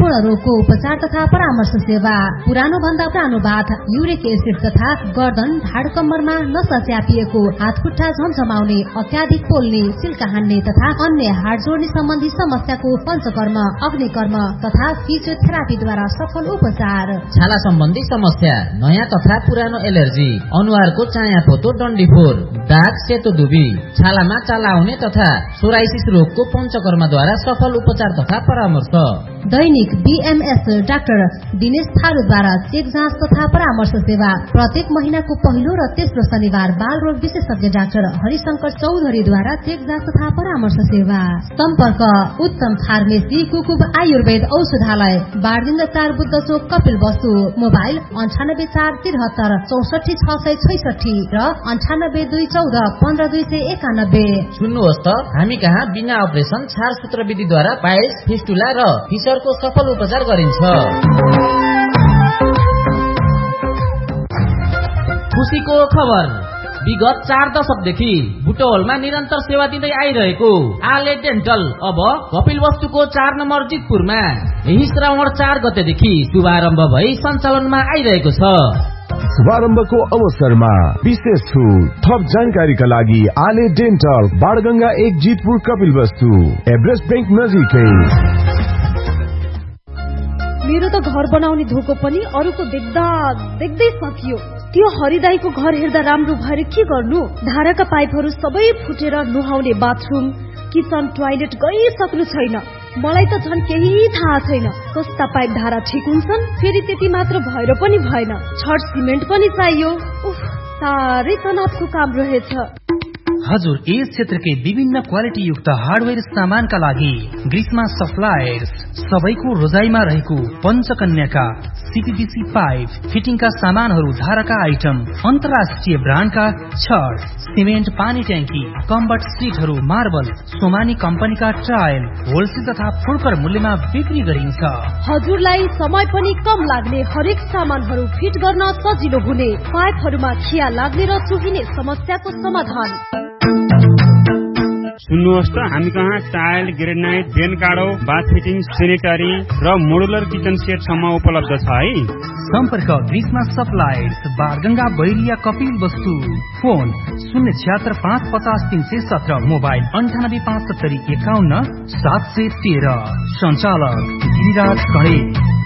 पूर्ण रोगको उपचार तथा परामर्श सेवा, पुरानो भन्दा पुरानो बाथ, युरिक एसिड तथा गर्दन ढाड कम्मरमा नसा च्यापिएको, हात खुट्टा झमझमाउने, अत्याधिक पोल्ने, सिल्का हान्ने तथा अन्य हाड जोड्ने सम्बन्धी समस्याको पञ्चकर्म, अग्निकर्म तथा फिजियोथेरापीद्वारा सफल उपचार। छाला सम्बन्धी समस्या, नयाँ तथा पुरानो एलर्जी, अनुहारको चाया पोतो डन्डीफोर, दाग सेतो दुबी, छालामा चाला आउने तथा सोराइसिस रोगको पञ्चकर्मद्वारा सफल उपचार तथा परामर्श। दैनिक बीएमएस डाक्टर दिनेश थारूद्वारा चेक जाँच तथा परामर्श सेवा। प्रत्येक महिनाको पहिलो र तेस्रो शनिबार बाल रोग विशेषज्ञ डाक्टर हरिशंकर चौधरीद्वारा चेक जाँच तथा परामर्श सेवा। सम्पर्क उत्तम फार्मेसी कुकुब आयुर्वेद औषधालय, बारदिन 4 बुद्ध चोक, कपिल वस्तु। मोबाइल 984373 64666 र 9821415291। सुन्नुहोस् त, हामी कहाँ बिना अपरेसन छारसूत्र विधिद्वारा पाइल्स, फिस्टुला र फिसरको सफल उपचार गरिन्छ। खुसीको खबर, विगत 4 दशकदेखि बुटवलमा निरन्तर सेवा दिँदै आइरहेको आले डेन्टल अब कपिल वस्तुको 4 नम्बर जितपुरमा यही श्रावण 4 गतेदेखि शुभारम्भ भई सञ्चालनमा आइरहेको छ। शुभारम्भको अवसरमा विशेष छुट। थप जानकारीका लागि आले डेन्टल, बाणगंगा 1 जितपुर, कपिल वस्तु, एभरेस्ट बैंक नजिकै। मेरो त घर बनाउने धोको पनि अरूको देख्दा देख्दै सकियो। त्यो हरिदाईको घर हेर्दा राम्रो भएर के गर्नु? धाराका पाइपहरू सबै फुटेर नुहाउने बाथरुम, किचन, टोयलेट गइसक्नु छैन। मलाई त झन् केही थाहा छैन कस्ता पाइप धारा ठिक हुन्छन्। फेरि त्यति मात्र भएर पनि भएन, छड सिमेन्ट पनि चाहियो। साह्रै तनावको काम रहेछ। हजुर, यस क्षेत्रकै विभिन्न क्वालिटी युक्त हार्डवेयर सामानका लागि ग्रीष्मा सप्लायर्स सबैको रोजाइमा रहेको पञ्चकन्याका सीपीवीसी पाइप, फिटिङका सामानहरू, धाराका आइटम, अन्तर्राष्ट्रिय ब्रान्डका छड, सिमेन्ट, पानी ट्याङ्की, कम्बट सिटहरू, मार्बल, सोमानी कम्पनीका टाइल होलसेल तथा फुलकर मूल्यमा बिक्री गरिन्छ। हजुरलाई समय पनि कम लाग्ने, हरेक सामानहरू फिट गर्न सजिलो हुने, पाइपहरूमा खिया लाग्ने र चुहिने समस्याको समाधान। सुन्नुहोस् त, हामी कहाँ टाइल, ग्रेनाइट, बेन काडो, बाथ फिटिङ, सेनिटरी र मोडुलर किचन सेट सम्म उपलब्ध छ है। सम्पर्क ग्रीष्मा सप्लायर्स, बारगंगा, बैरिया, कपिल वस्तु। Phone 076-550-317, mobile 98-570-51-713। सञ्चालक गिरिराज खडे।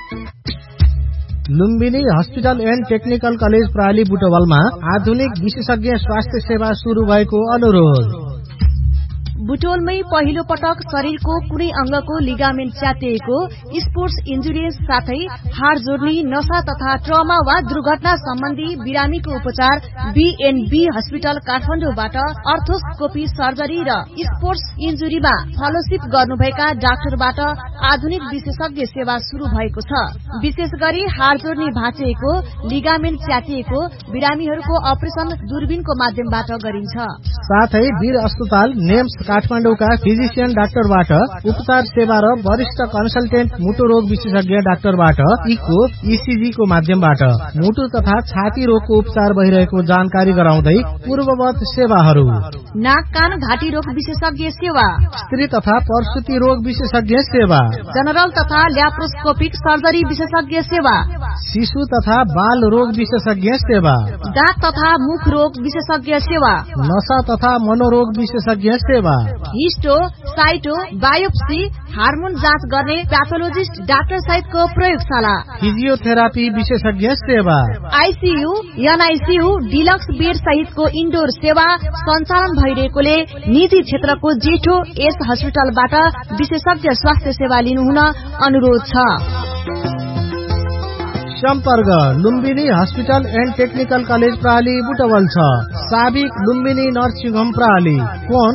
Lumbini hospital and technical college प्राली बुटवलमा आधुनिक विशेषज्ञ स्वास्थ्य सेवा शुरू भएको अनुरोध। बुटोलमै पहिलो पटक शरीरको कुनै अंगको लिगामेन्ट च्यातिएको, स्पोर्ट्स इन्जुरिज साथै हाड जोड्ने, नशा तथा ट्रमा वा दुर्घटना सम्बन्धी बिरामीको उपचार बीएनबी हस्पिटल काठमाडौँबाट अर्थोस्कोपी सर्जरी र स्पोर्ट्स इन्जुरीमा फेलोशिप गर्नुभएका डाक्टरबाट आधुनिक विशेषज्ञ सेवा शुरू भएको छ। विशेष गरी हाड जोड्ने भाँचिएको, लिगामेन्ट च्यातिएको बिरामीहरूको अपरेसन दूरबीनको माध्यमबाट गरिन्छ। साथै वीर अस्पताल नेम्स काठमाडौँका फिजिशियन डाक्टरबाट उपचार सेवा र वरिष्ठ कन्सल्टेन्ट मुटु रोग विशेषज्ञ डाक्टरबाट इको, ईसीजी को माध्यमबाट मुटु तथा छाती रोगको उपचार भइरहेको जानकारी गराउँदै पूर्ववत सेवाहरू: नाक कान घाँटी रोग विशेषज्ञ सेवा, स्त्री तथा प्रसुति रोग विशेषज्ञ सेवा, जनरल तथा ल्याप्रोस्कोपिक सर्जरी विशेषज्ञ सेवा, शिशु तथा बाल रोग विशेषज्ञ सेवा, दाँत तथा मुख रोग विशेषज्ञ सेवा, नशा तथा मनोरोग विशेषज्ञ सेवा, हिस्टो, साइटो, बायोप्सी, हार्मोन जाँच गर्ने प्याथोलोजिस्ट डाक्टर सहितको प्रयोगशाला, फिजियोथेरापी विशेषज्ञ सेवा, आईसीयू, एनआईसीयू, डिलक्स बेड सहितको इन्डोर सेवा सञ्चालन भइरहेकोले निजी क्षेत्रको जेठो एस हस्पिटलबाट विशेषज्ञ स्वास्थ्य सेवा लिनुहुन अनुरोध छ। सम्पर्क Lumbini hospital and technical college प्राली Butwal छ। साबिक लुम्बिनी नर्सिङ होम प्राली। फोन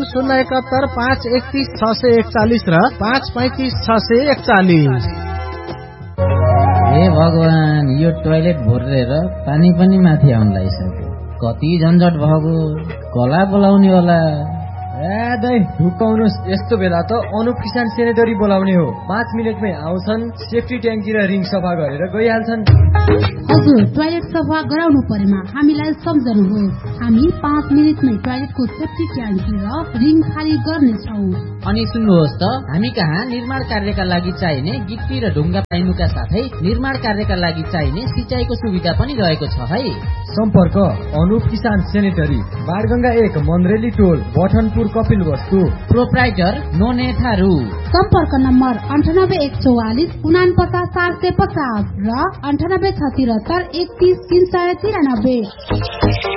071-531-641 र 535-641। हे भगवान, यो टोयलेट भरेर पानी पनि माथि आउन लागिसक्यो। कति झन्झट भएको, कला बोलाउने होला। दाइ ढुकाउनुस्। यस्तो बेला त अनुप किसान सेनेटरी बोलाउने हो। 5 मिनेटमै आउँछन्, सेफ्टी ट्याङ्की र रिङ सफा गरेर गइहाल्छन्। हजुर, टोयलेट सफा गराउनु परेमा हामीलाई सम्झनुहोस्। हामी 5 मिनेटमै टोयलेटको सेफ्टी ट्याङ्की र रिङ खाली गर्नेछौँ। अनि सुन्नुहोस् त, हामी कहाँ निर्माण कार्यका लागि चाहिने गिट्टी र ढुङ्गा पाइनुका साथै निर्माण कार्यका लागि चाहिने सिँचाइको सुविधा पनि रहेको छ है। सम्पर्क अनुप किसान सेनेटरी, बाडगंगा 1 मन्द्रेली टोल, बठनपुर, कपिलवस्तु। प्रोप्राइटर नोने थारू। सम्पर्क नम्बर 9814 49 750 र 98 76 31 393।